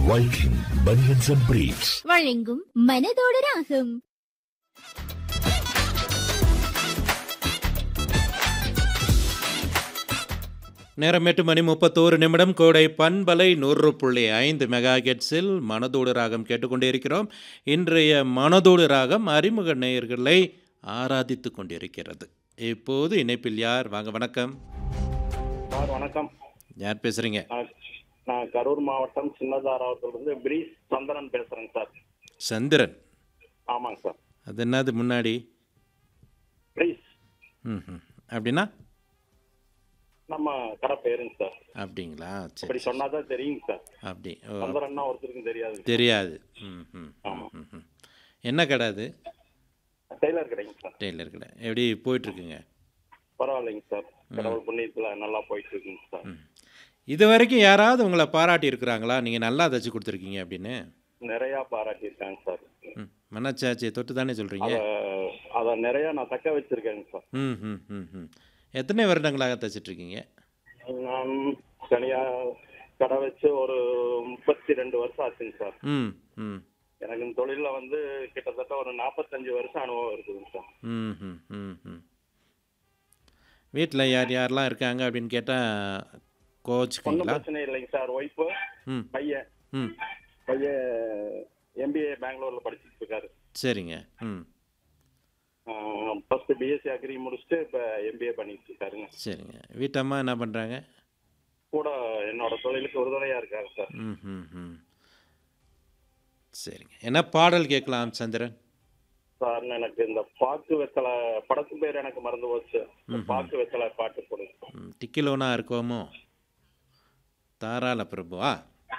Viking Bunions and Briefs. வழங்கும் மனதோடு ராகம். நேரம் 8:31 கோடை பண்பலை 100.5 மெகாஹெர்ட்ஸில் மனதோடு ராகம் கேட்டுக்கொண்டே இருக்கிறோம். இன்றைய மனதோடு ராகம் அறிமுக நேயர்களை ஆராதித்து கொண்டிருக்கிறது. இப்போது இணைப்பில் யார்? வாங்க, வணக்கம். சார் வணக்கம். யார் பேசுறீங்க? நான் கரூர் மாவட்டம் சின்னதாராவத்திலிருந்து பிரீஸ் சந்திரன் பேசுறேங்க சார். சந்திரன்? ஆமாங்க சார். அது என்னது முன்னாடி? பிரீஸ். அப்படின்னா நம்ம கடை பேருங்க சார். அப்படிங்களா? சரி, அப்படி சொன்னாதான் தெரியுங்க சார். அப்படி சந்திரன்னா ஒருத்தருக்கும் தெரியாது. தெரியாது. என்ன கடை அது? டெய்லர் கடைங்க சார். டெய்லர் கடை. எப்படி போயிட்டுருக்குங்க? பரவாயில்லைங்க சார். கடவுள் புண்ணியத்தில் நல்லா போயிட்டு இருக்குங்க சார். இது வரைக்கும் யாராவது உங்களை பாராட்டி இருக்கிறாங்களா, நீங்கள் நல்லா தைச்சி கொடுத்துருக்கீங்க அப்படின்னு? நிறையா பாராட்டியிருக்காங்க சார். மனச்சாட்சியை தொட்டு தானே சொல்கிறீங்க? அதை நிறையா நான் தக்க வச்சிருக்கேங்க சார். எத்தனை வருடங்களாக தைச்சிட்ருக்கீங்க? நான் தனியாக கடை வச்சு ஒரு 32 வருஷம் ஆச்சுங்க சார். எனக்கு இந்த தொழிலில் வந்து கிட்டத்தட்ட ஒரு 45 வருஷம் அனுபவம் இருக்குதுங்க சார். வீட்டில் யார் யாரெல்லாம் இருக்காங்க அப்படின்னு கேட்டால் கோச்சுக்கீங்களா? ஒன்றும் பிரச்சனை இல்லைங்க சார். ஒய்ஃபு, பையன் எம்பிஏ பெங்களூரில் படிச்சுட்டு இருக்காரு. சரிங்க. ஃபர்ஸ்ட் பிஎஸ்சி அக்ரி முடிச்சுட்டு இப்போ எம்பிஏ பண்ணிட்டு இருக்காருங்க. சரிங்க. வீட்டம்மா என்ன பண்ணுறாங்க? கூட என்னோட தொழிலுக்கு உறுதுணையாக இருக்காங்க சார். சரிங்க. என்ன பாடல் கேட்கலாம் சந்திரன்? சார் எனக்கு இந்த பாக்கு வெத்தலை படத்து பேர் எனக்கு மறந்து போச்சு. பாக்கு வெத்தலை பாட்டு போடுங்க. டிக்கிலோனா இருக்கோமோ? தாராள பிரபுவா?